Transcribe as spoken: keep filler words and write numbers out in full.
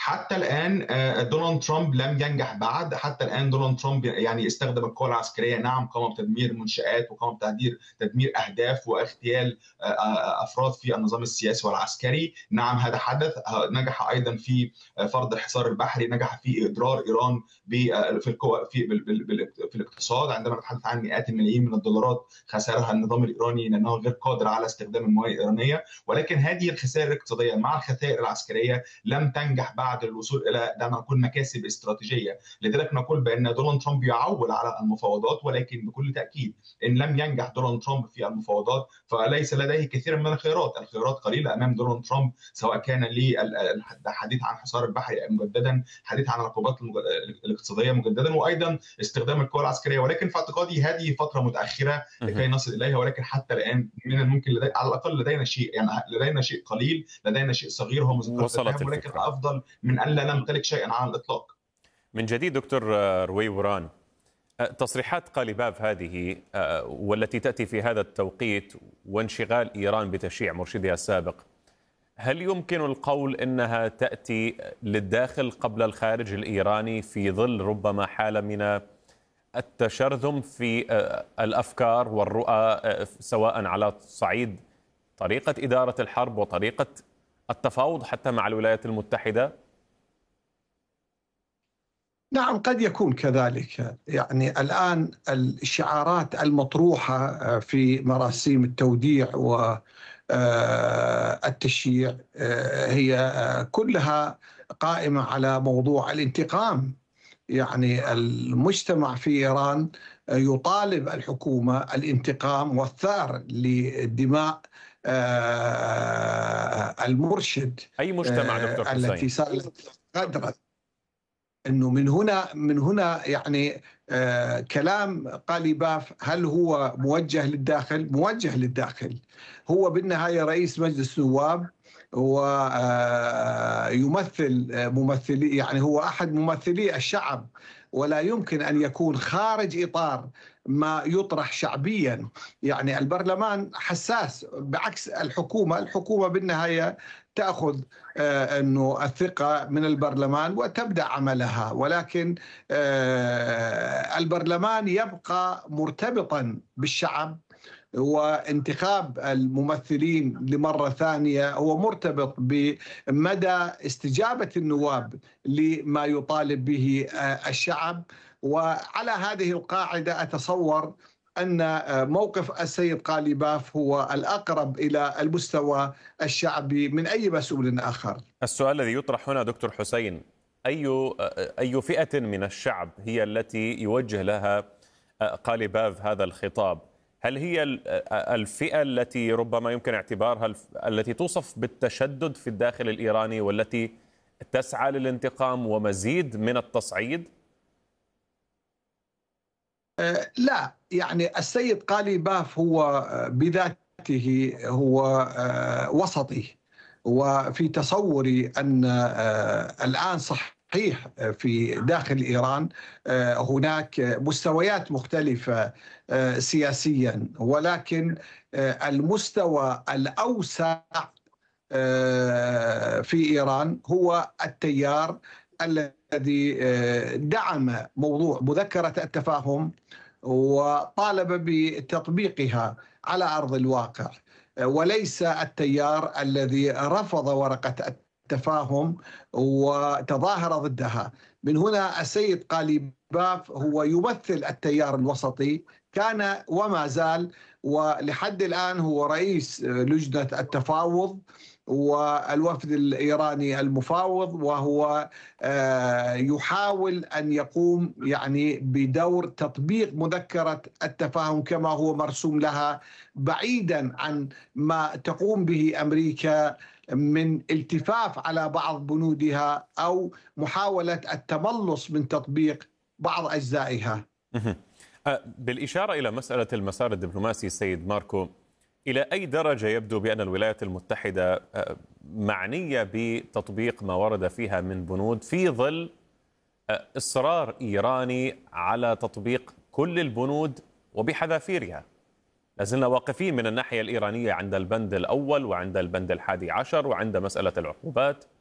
حتى الآن آه، دونالد ترامب لم ينجح بعد. حتى الآن دونالد ترامب يعني استخدم القوى العسكرية، نعم قام بتدمير منشآت وقام بتدمير تدمير أهداف واغتيال آه، آه، أفراد في النظام السياسي والعسكري، نعم هذا حدث. آه، نجح أيضا في آه، فرض الحصار البحري، نجح في إضرار إيران ب- آه، في القوى في بال- بال- بال- في الاقتصاد. عندما نتحدث عن مئات الملايين من الدولارات خسرها النظام الإيراني لأنه غير قادر على استخدام المواد الإيرانية. ولكن هذه الخسائر الاقتصادية مع الخسائر العسكرية لم تنجح بعد الوصول الى دعنا نقول مكاسب استراتيجيه. لذلك نقول بان دونالد ترامب يعول على المفاوضات، ولكن بكل تاكيد ان لم ينجح دونالد ترامب في المفاوضات فليس لديه كثير من الخيارات. الخيارات قليله امام دونالد ترامب، سواء كان للحديث عن حصار البحر مجددا، حديث عن العقوبات الاقتصاديه مجددا، وايضا استخدام القوى العسكريه. ولكن في اعتقادي هذه فتره متاخره لكي نصل اليها. ولكن حتى الان من الممكن لدي على الاقل لدينا شيء، يعني لدينا شيء قليل، لدينا شيء صغير هو مذكره وصلت الذهب، ولكن الفكرة. افضل من ان لا نمتلك شيئا على الاطلاق. من جديد دكتور رويوران، تصريحات قاليباف هذه والتي تأتي في هذا التوقيت وانشغال إيران بتشييع مرشدها السابق، هل يمكن القول إنها تأتي للداخل قبل الخارج الإيراني في ظل ربما حالة من التشرذم في الأفكار والرؤى، سواء على صعيد طريقة إدارة الحرب وطريقة التفاوض حتى مع الولايات المتحدة؟ نعم قد يكون كذلك. يعني الآن الشعارات المطروحة في مراسيم التوديع والتشييع هي كلها قائمة على موضوع الانتقام. يعني المجتمع في إيران يطالب الحكومة الانتقام والثار لدماء المرشد. أي مجتمع دكتور حسين؟ التي صارت قدرا انه من هنا من هنا يعني آه كلام قاليباف هل هو موجه للداخل؟ موجه للداخل. هو بالنهايه رئيس مجلس نواب ويمثل ممثلي، يعني هو احد ممثلي الشعب، ولا يمكن ان يكون خارج اطار ما يطرح شعبيا. يعني البرلمان حساس بعكس الحكومه، الحكومه بالنهايه تأخذ آه أنه الثقة من البرلمان وتبدأ عملها، ولكن آه البرلمان يبقى مرتبطا بالشعب، وانتخاب الممثلين لمرة ثانية هو مرتبط بمدى استجابة النواب لما يطالب به آه الشعب. وعلى هذه القاعدة أتصور أن موقف السيد قاليباف هو الأقرب إلى المستوى الشعبي من أي مسؤول آخر. السؤال الذي يطرح هنا دكتور حسين، أي أي فئة من الشعب هي التي يوجه لها قاليباف هذا الخطاب؟ هل هي الفئة التي ربما يمكن اعتبارها التي توصف بالتشدد في الداخل الإيراني والتي تسعى للانتقام ومزيد من التصعيد؟ لا، يعني السيد قاليباف هو بذاته هو وسطي، وفي تصوري أن الآن صحيح في داخل إيران هناك مستويات مختلفة سياسيا، ولكن المستوى الأوسع في إيران هو التيار الذي دعم موضوع مذكرة التفاهم وطالب بتطبيقها على أرض الواقع، وليس التيار الذي رفض ورقة التفاهم وتظاهر ضدها. من هنا السيد قاليباف هو يمثل التيار الوسطي، كان وما زال، ولحد الآن هو رئيس لجنة التفاوض والوفد الإيراني المفاوض، وهو يحاول أن يقوم يعني بدور تطبيق مذكرة التفاهم كما هو مرسوم لها، بعيدا عن ما تقوم به أمريكا من التفاف على بعض بنودها أو محاولة التملص من تطبيق بعض أجزائها. بالإشارة إلى مسألة المسار الدبلوماسي سيد ماركو، إلى أي درجة يبدو بأن الولايات المتحدة معنية بتطبيق ما ورد فيها من بنود في ظل إصرار إيراني على تطبيق كل البنود وبحذافيرها؟ لازلنا واقفين من الناحية الإيرانية عند البند الأول وعند البند الحادي عشر وعند مسألة العقوبات،